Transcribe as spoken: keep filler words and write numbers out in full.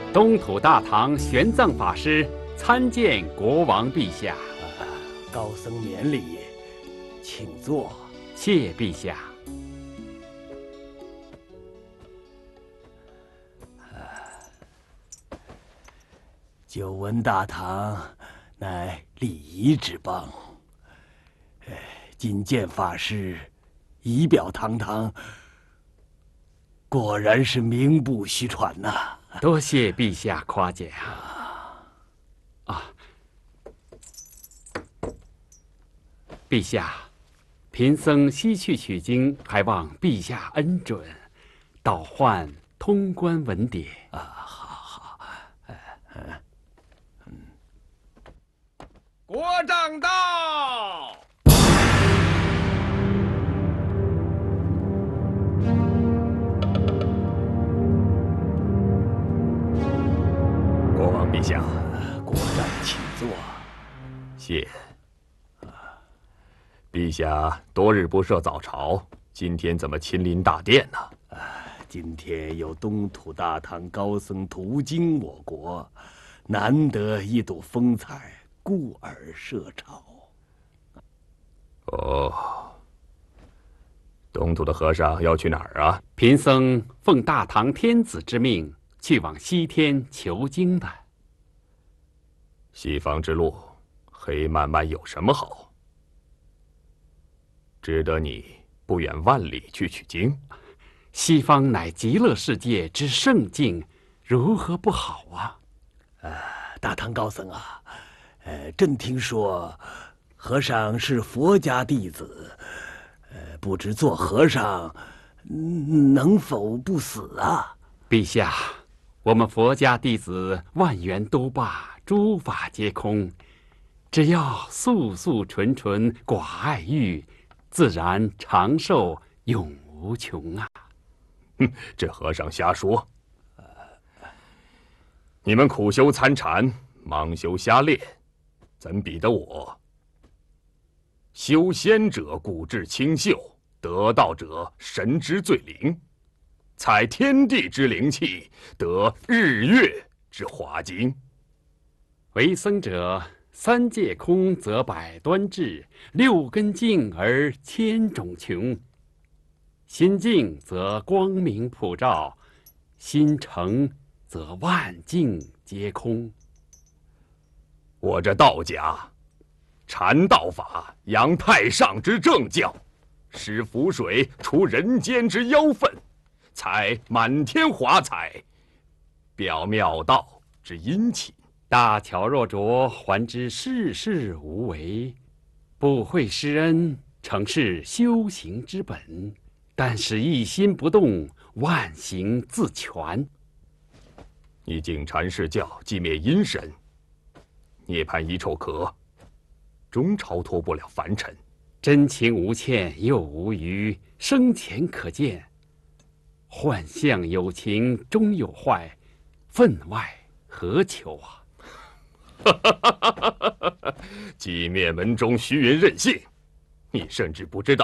东土大唐玄奘法师参见国王陛下。 啊、高僧免礼，请坐。 谢陛下。 久闻大唐乃礼仪之邦，今见法师仪表堂堂，果然是名不虚传呐、啊！ 多谢陛下夸奖啊！啊，陛下，贫僧西去取经，还望陛下恩准，倒换通关文牒啊！好好，嗯嗯， 国丈到。 国王陛下， 国丈请坐。 谢。陛下多日不设早朝，今天怎么亲临大殿呢？ 啊，今天有东土大唐高僧途经我国，难得一睹风采，故而设朝。 哦，东土的和尚要去哪儿啊？ 贫僧奉大唐天子之命，去往西天求经的。 西方之路，黑漫漫有什么好？值得你不远万里去取经？ 西方乃极乐世界之圣境，如何不好啊？ 呃，大唐高僧啊，呃，朕听说和尚是佛家弟子，呃，不知做和尚能否不死啊？ 陛下，我们佛家弟子万缘都罢，诸法皆空，只要素素纯纯，寡爱欲，自然长寿永无穷啊！ 哼，这和尚瞎说。你们苦修参禅，盲修瞎练，怎比得我？修仙者骨质清秀，得道者神之最灵，采天地之灵气，得日月之华精。 为僧者，三界空则百端至，六根净而千种穷。心净则光明普照，心诚则万境皆空。 我这道家，禅道法扬太上之正教，使符水除人间之妖氛，采满天华彩，表妙道之殷勤。 大巧若拙，还知世事无为，不会施恩，诚是修行之本。但使一心不动，万行自全。 你敬禅释教，寂灭阴神，涅槃一臭壳，终超脱不了凡尘。 真情无欠又无余，生前可见。幻象有情终有坏，分外何求啊！ 寂灭门中虚云任性，你甚至不知道